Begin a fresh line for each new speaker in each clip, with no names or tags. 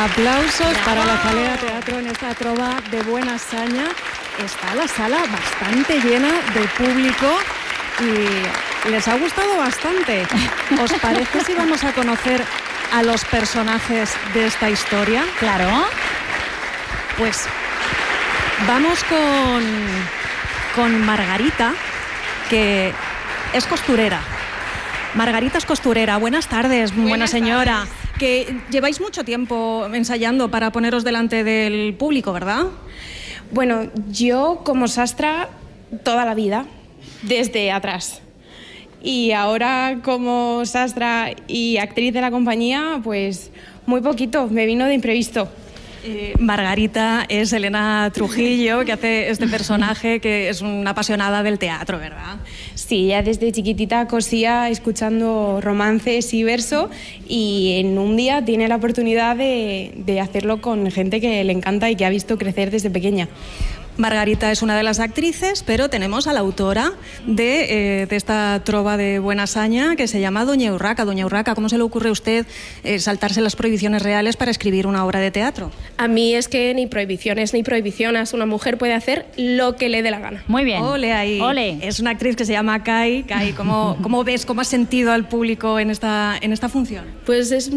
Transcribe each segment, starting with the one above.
Aplausos para la Jalea Teatro en esta trova de buena saña. Está la sala bastante llena de público y les ha gustado bastante. ¿Os parece si vamos a conocer a los personajes de esta historia?
Claro.
Pues vamos con Margarita, que es costurera. Margarita es costurera. Buenas tardes, buena señora.
Tardes.
Que lleváis mucho tiempo ensayando para poneros delante del público, ¿verdad?
Bueno, yo como sastra toda la vida, desde atrás. Y ahora como sastra y actriz de la compañía, pues muy poquito, me vino de imprevisto.
Margarita es Elena Trujillo, que hace este personaje que es una apasionada del teatro, ¿verdad?
Sí, ya desde chiquitita cosía escuchando romances y verso y en un día tiene la oportunidad de hacerlo con gente que le encanta y que ha visto crecer desde pequeña.
Margarita es una de las actrices, pero tenemos a la autora de esta trova de buena saña que se llama Doña Urraca. Doña Urraca, ¿cómo se le ocurre a usted saltarse las prohibiciones reales para escribir una obra de teatro?
A mí es que ni prohibiciones ni prohibiciones, una mujer puede hacer lo que le dé la gana.
Muy bien.
Ole ahí.
Ole.
Es una actriz que se llama Kai. Kai, ¿cómo ves, cómo has sentido al público en esta función?
Pues es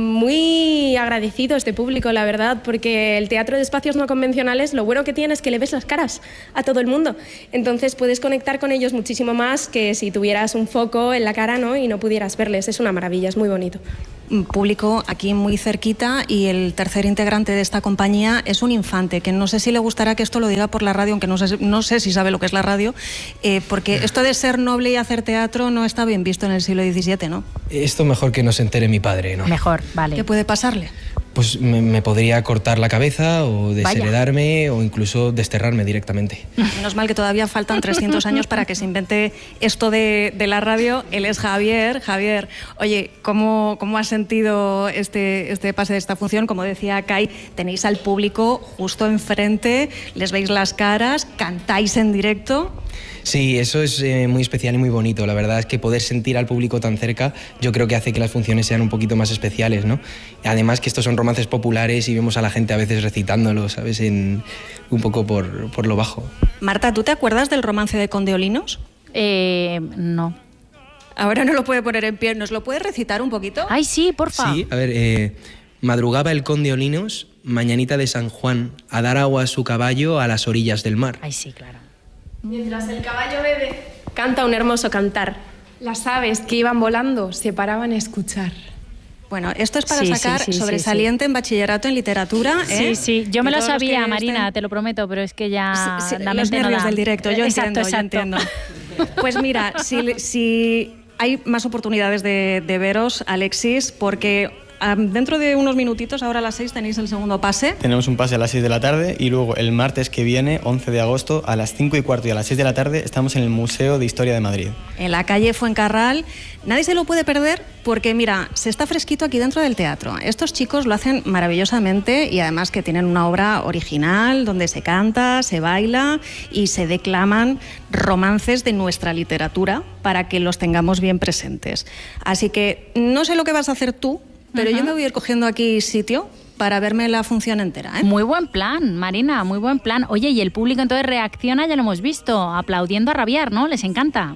muy agradecido este público, la verdad, porque el teatro de espacios no convencionales, lo bueno que tiene es que le ves las caras a todo el mundo. Entonces puedes conectar con ellos muchísimo más que si tuvieras un foco en la cara, ¿no? Y no pudieras verles. Es una maravilla, es muy bonito.
Público aquí muy cerquita y el tercer integrante de esta compañía es un infante, que no sé si le gustará que esto lo diga por la radio, aunque no sé si sabe lo que es la radio, porque esto de ser noble y hacer teatro no está bien visto en el siglo XVII, ¿no?
Esto mejor que no se entere mi padre, ¿no?
Mejor, vale.
¿Qué puede pasarle?
Pues me podría cortar la cabeza o desheredarme o incluso desterrarme directamente.
Menos mal que todavía faltan 300 años para que se invente esto de la radio. Él es Javier. Javier, oye, ¿cómo has sentido este pase de esta función? Como decía Kai, tenéis al público justo enfrente, les veis las caras, cantáis en directo.
Sí, eso es muy especial y muy bonito. La verdad es que poder sentir al público tan cerca yo creo que hace que las funciones sean un poquito más especiales, ¿no? Además que estos son romances populares y vemos a la gente a veces recitándolo, ¿sabes? Un poco por lo bajo.
Marta, ¿tú te acuerdas del romance de Condeolinos?
No.
Ahora no lo puede poner en pie. ¿Nos lo puede recitar un poquito?
Ay, sí, porfa.
Sí, a ver, madrugaba el conde Olinos, mañanita de San Juan, a dar agua a su caballo a las orillas del mar.
Ay, sí, claro.
Mientras el caballo bebe, canta un hermoso cantar. Las aves que iban volando se paraban a escuchar.
Bueno, esto es para
Sí,
sacar
sí,
sobresaliente en bachillerato en literatura.
Sí, sí, yo me lo sabía,
que
Marina, te lo prometo, pero es que ya la
los
mente no
nervios
da.
del directo, yo
Exacto.
entiendo. Pues mira, si hay más oportunidades de veros, Alexis, porque dentro de unos minutitos, ahora a las 6, tenéis el segundo pase.
Tenemos un pase a las 6 de la tarde y luego el martes que viene, 11 de agosto, a las 5:15 y a las 6 de la tarde, estamos en el Museo de Historia de Madrid.
En la calle Fuencarral. Nadie se lo puede perder porque, mira, se está fresquito aquí dentro del teatro. Estos chicos lo hacen maravillosamente y además que tienen una obra original donde se canta, se baila y se declaman romances de nuestra literatura para que los tengamos bien presentes. Así que no sé lo que vas a hacer tú, pero yo me voy a ir cogiendo aquí sitio para verme la función entera, ¿eh?
Muy buen plan, Marina, muy buen plan. Oye, y el público entonces reacciona, ya lo hemos visto, aplaudiendo a rabiar, ¿no? Les encanta.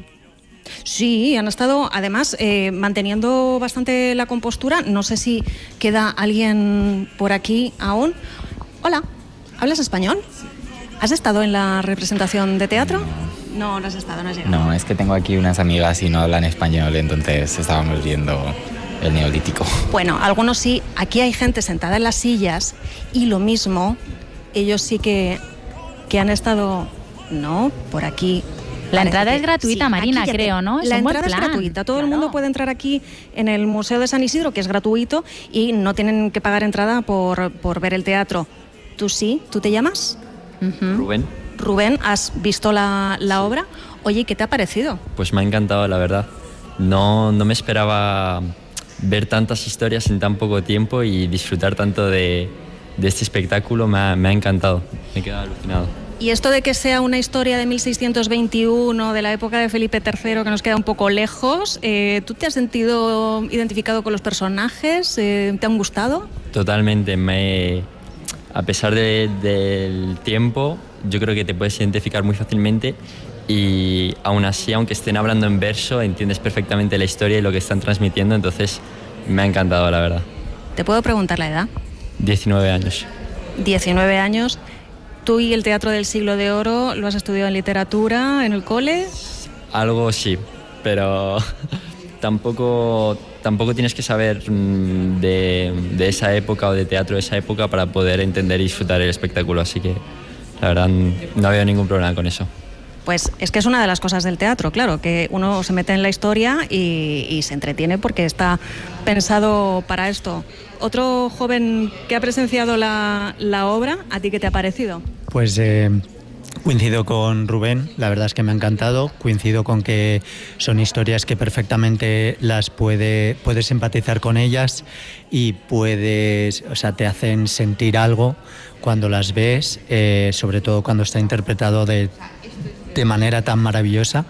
Sí, han estado además manteniendo bastante la compostura. No sé si queda alguien por aquí aún. Hola, ¿hablas español? ¿Has estado en la representación de teatro? No, no has estado, no has llegado.
No, es que tengo aquí unas amigas y no hablan español, entonces estábamos viendo el Neolítico.
Bueno, algunos sí. Aquí hay gente sentada en las sillas y lo mismo, ellos sí que han estado, no, por aquí.
La entrada es gratuita,
sí,
Marina, creo, ¿no?
La entrada es gratuita. Todo el mundo puede entrar aquí en el Museo de San Isidro, que es gratuito, y no tienen que pagar entrada por ver el teatro. ¿Tú sí? ¿Tú te llamas?
Rubén.
Rubén, ¿has visto la obra? Oye, ¿qué te ha parecido?
Pues me ha encantado, la verdad. No me esperaba ver tantas historias en tan poco tiempo y disfrutar tanto de este espectáculo. Me ha encantado. Me he quedado alucinado.
Y esto de que sea una historia de 1621, de la época de Felipe III, que nos queda un poco lejos, ¿tú te has sentido identificado con los personajes? ¿Te han gustado?
Totalmente. A pesar del tiempo, yo creo que te puedes identificar muy fácilmente y aún así, aunque estén hablando en verso, entiendes perfectamente la historia y lo que están transmitiendo, entonces me ha encantado, la verdad.
¿Te puedo preguntar la edad?
19 años.
19 años. ¿Tú y el Teatro del Siglo de Oro lo has estudiado en literatura, en el cole?
Algo sí, pero tampoco tienes que saber de esa época o de teatro de esa época para poder entender y disfrutar el espectáculo, así que la verdad no había ningún problema con eso.
Pues es que es una de las cosas del teatro, claro, que uno se mete en la historia y se entretiene porque está pensado para esto. Otro joven que ha presenciado la obra, ¿a ti qué te ha parecido?
Pues coincido con Rubén, la verdad es que me ha encantado, coincido con que son historias que perfectamente puedes empatizar con ellas y te hacen sentir algo cuando las ves, sobre todo cuando está interpretado de manera tan maravillosa,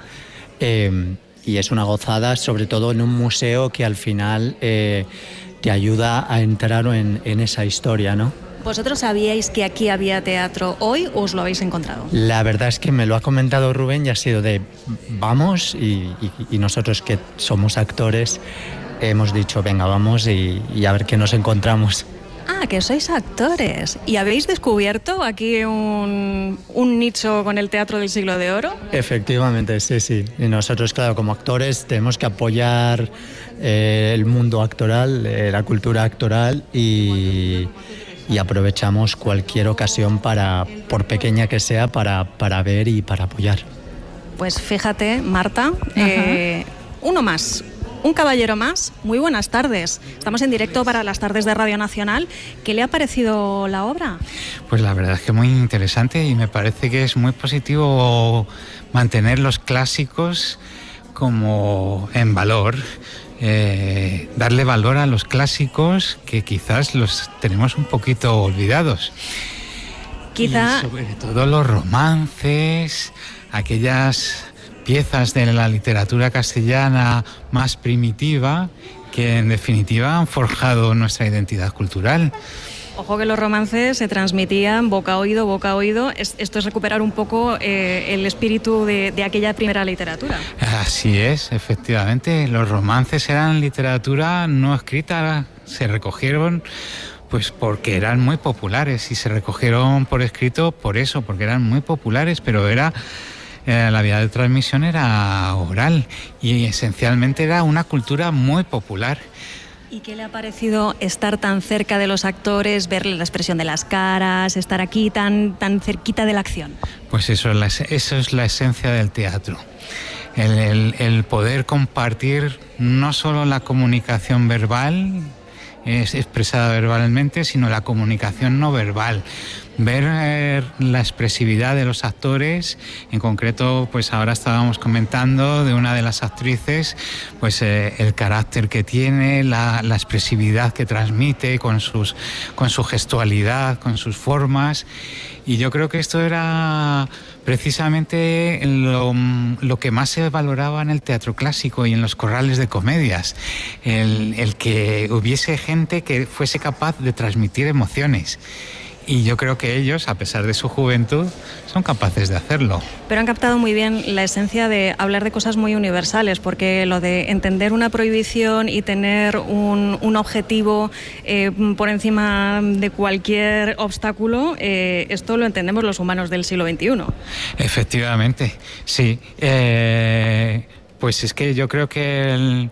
y es una gozada, sobre todo en un museo que al final te ayuda a entrar en esa historia, ¿no?
¿Vosotros sabíais que aquí había teatro hoy o os lo habéis encontrado?
La verdad es que me lo ha comentado Rubén y ha sido de vamos, y nosotros que somos actores hemos dicho venga, vamos y a ver qué nos encontramos.
Ah, que sois actores. ¿Y habéis descubierto aquí un nicho con el Teatro del Siglo de Oro?
Efectivamente, sí. Y nosotros, claro, como actores tenemos que apoyar el mundo actoral, la cultura actoral y aprovechamos cualquier ocasión por pequeña que sea, para ver y para apoyar.
Pues fíjate, Marta, uno más. Un caballero más, muy buenas tardes. Estamos en directo para las tardes de Radio Nacional. ¿Qué le ha parecido la obra?
Pues la verdad es que muy interesante y me parece que es muy positivo mantener los clásicos como en valor, darle valor a los clásicos que quizás los tenemos un poquito olvidados.
Quizá...
Y sobre todo los romances, aquellas piezas de la literatura castellana más primitiva que en definitiva han forjado nuestra identidad cultural.
Ojo que los romances se transmitían boca a oído. Esto es recuperar un poco el espíritu de aquella primera literatura.
Así es, efectivamente. Los romances eran literatura no escrita, se recogieron pues porque eran muy populares y se recogieron por escrito por eso, porque eran muy populares, pero la vía de transmisión era oral y esencialmente era una cultura muy popular.
¿Y qué le ha parecido estar tan cerca de los actores, verle la expresión de las caras, estar aquí tan cerquita de la acción? Pues eso es la esencia del teatro. El poder compartir no solo la comunicación verbal, expresada verbalmente, sino la comunicación no verbal. Ver la expresividad de los actores, en concreto, pues ahora estábamos comentando de una de las actrices, pues el carácter que tiene, la expresividad que transmite con su gestualidad, con sus formas, y yo creo que esto era precisamente lo que más se valoraba en el teatro clásico y en los corrales de comedias, el que hubiese gente que fuese capaz de transmitir emociones. Y yo creo que ellos, a pesar de su juventud, son capaces de hacerlo. Pero han captado muy bien la esencia de hablar de cosas muy universales, porque lo de entender una prohibición y tener un objetivo por encima de cualquier obstáculo, esto lo entendemos los humanos del siglo XXI. Efectivamente, sí. Pues es que yo creo que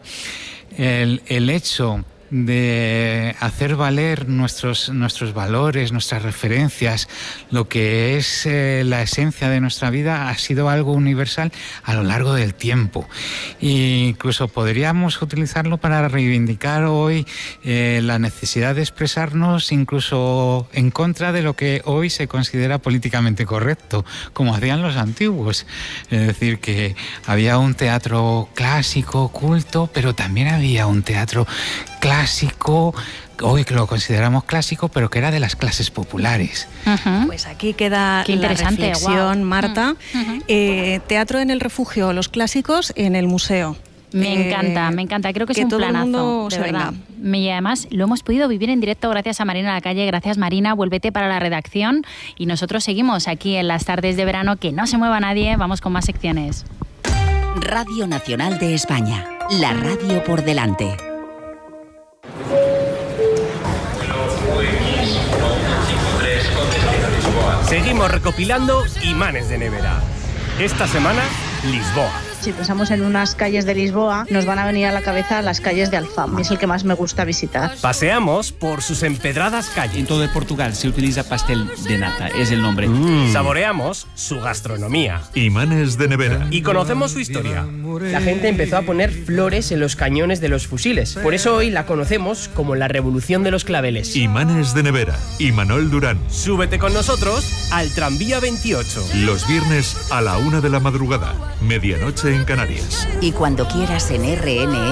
el hecho de hacer valer nuestros valores, nuestras referencias, lo que es la esencia de nuestra vida, ha sido algo universal a lo largo del tiempo. E incluso podríamos utilizarlo para reivindicar hoy la necesidad de expresarnos incluso en contra de lo que hoy se considera políticamente correcto, como hacían los antiguos. Es decir, que había un teatro clásico, culto, pero también había un teatro
clásico, hoy que lo consideramos clásico, pero que era de las clases populares.
Pues aquí queda
Qué interesante,
la reflexión,
wow.
Marta. Teatro en el refugio, los clásicos en el museo.
Me encanta, creo que es un
todo el
planazo,
mundo
de
se
verdad.
venga.
Y además lo hemos podido vivir en directo gracias a Marina Lacalle. Gracias, Marina, vuélvete para la redacción y nosotros seguimos aquí en las tardes de verano, que no se mueva nadie, vamos con más secciones.
Radio Nacional de España, la radio por delante.
Seguimos recopilando imanes de nevera. Esta semana, Lisboa.
Si pensamos en unas calles de Lisboa, nos van a venir a la cabeza las calles de Alfama. Es el que más me gusta visitar.
Paseamos por sus empedradas calles.
En todo Portugal se utiliza pastel de nata, es el nombre.
Saboreamos su gastronomía.
Imanes de nevera.
Y conocemos su historia.
La gente empezó a poner flores en los cañones de los fusiles. Por eso hoy la conocemos como la Revolución de los Claveles.
Imanes de nevera. Imanol Durán.
Súbete con nosotros al tranvía 28.
Los viernes a la 1 de la madrugada. Medianoche en Canarias.
Y cuando quieras en RN